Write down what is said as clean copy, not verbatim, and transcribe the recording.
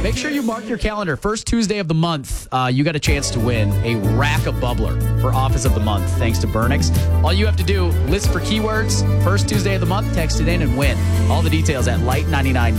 Make sure you mark your calendar. First Tuesday of the month, you got a chance to win a rack of bubbler for Office of the Month, thanks to Burnix. All you have to do, list for keywords, first Tuesday of the month, text it in and win. All the details at Light 99.